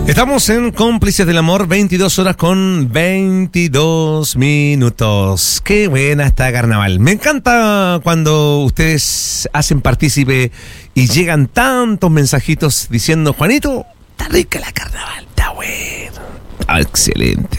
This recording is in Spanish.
Estamos en Cómplices del Amor, 22 horas con 22 minutos. Qué buena está Carnaval. Me encanta cuando ustedes hacen partícipe y llegan tantos mensajitos diciendo: Juanito, está rica la Carnaval, está bueno. Ah, excelente.